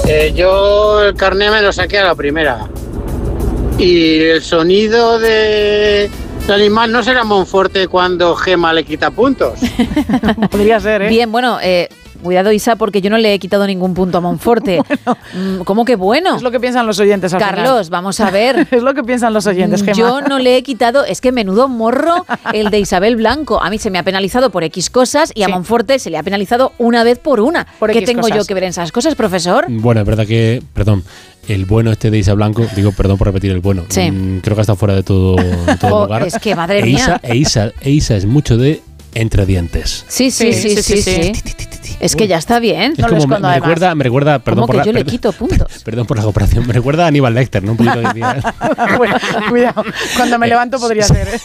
Yo el carné me lo saqué a la primera. Y el sonido del animal no será Monforte cuando Gema le quita puntos. Podría ser, ¿eh? Bien, bueno, cuidado, Isa, porque yo no le he quitado ningún punto a Monforte. Bueno, ¿cómo que bueno? Es lo que piensan los oyentes al Carlos, final. Vamos a ver. Es lo que piensan los oyentes, Gemma. Yo no le he quitado, es que menudo morro el de Isabel Blanco. A mí se me ha penalizado por X cosas y a Monforte se le ha penalizado una vez por una. ¿Qué X tengo cosas. yo que ver en esas cosas, profesor? Bueno, es verdad que, el bueno de Isa Blanco, digo, perdón por repetir el bueno, Sí. creo que está fuera de todo lugar. Es que, madre mía. Isa es mucho de entre dientes. Sí. Es que ya está bien. Es como me recuerda, perdón como que yo le quito puntos. Perdón por la comparación, me recuerda a Aníbal Lecter, ¿no? Un poquito de Bueno, cuidado, cuando me levanto podría ser, ¿eh?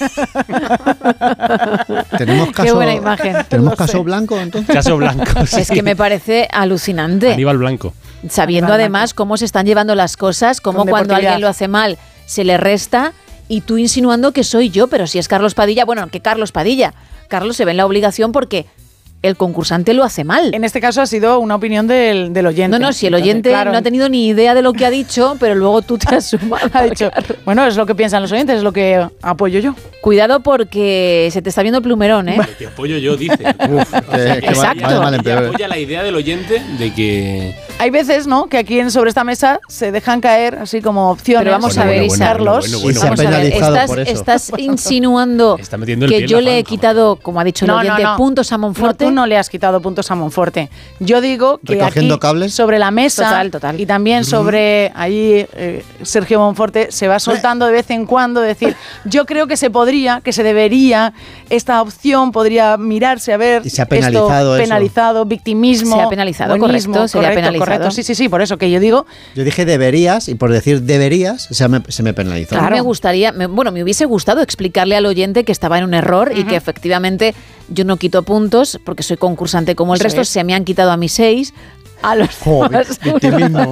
¿Tenemos caso, Qué buena imagen. ¿Tenemos caso Blanco entonces? Caso Blanco, sí. Es que me parece alucinante. Aníbal Blanco. Sabiendo además cómo se están llevando las cosas, cómo Con cuando deportividad. alguien lo hace mal se le resta y tú insinuando que soy yo, pero si es Carlos Padilla, bueno, que Carlos Padilla. Carlos se ve en la obligación porque el concursante lo hace mal. En este caso ha sido una opinión del oyente. No, si el oyente Entonces, claro, no ha tenido ni idea de lo que ha dicho, pero luego tú te has sumado. ha dicho, bueno, es lo que piensan los oyentes, es lo que apoyo yo. Cuidado porque se te está viendo plumerón, ¿eh? Lo que apoyo yo, dice. Exacto. va de mal en Y peor. apoya la idea del oyente de que... Hay veces, ¿no?, que aquí sobre esta mesa se dejan caer así como opciones. Pero vamos a ver, Isa. Carlos. Y se ha Vamos a ver, penalizado por eso. estás insinuando Está metiendo el pie que en yo la le he zanja, quitado, como ha dicho el oyente, puntos a Monforte. No, tú no le has quitado puntos a Monforte. Yo digo que Recogiendo aquí, cables. sobre la mesa, Total. y también sobre ahí Sergio Monforte se va soltando de vez en cuando decir, yo creo que se debería, esta opción podría mirarse a ver. Y se ha penalizado esto, eso. penalizado, victimismo. Se ha penalizado, buenismo, correcto, se le ha penalizado. Correcto, sí, por eso que yo digo. Yo dije deberías y por decir deberías se me penalizó. A mí me gustaría, me hubiese gustado explicarle al oyente que estaba en un error y que efectivamente yo no quito puntos porque soy concursante como el resto. Se me han quitado a mis 6. A los demás Victimismo.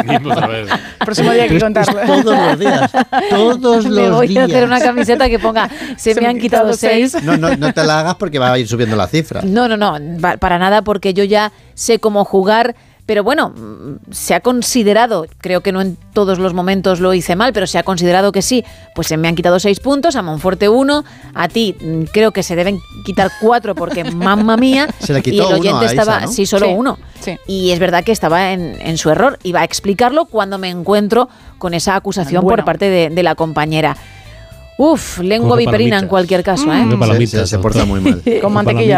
Próximo día hay que contarlo. Todos los días. Todos me los voy días. a hacer una camiseta que ponga se me han quitado 6. No te la hagas porque va a ir subiendo la cifra. No, para nada, porque yo ya sé cómo jugar. Pero bueno, se ha considerado, creo que no en todos los momentos lo hice mal, pero se ha considerado que sí, pues se me han quitado 6 puntos, a Monforte 1, a ti creo que se deben quitar 4 porque mamma mía, Se le quitó y el oyente uno a Isa, estaba, ¿no? sí, solo Sí, uno. sí. Y es verdad que estaba en su error, iba a explicarlo cuando me encuentro con esa acusación Bueno. por parte de la compañera. Uf, lengua Come viperina en palomitas. cualquier caso, ¿eh? Come palomitas, Se porta muy mal. Con mantequilla.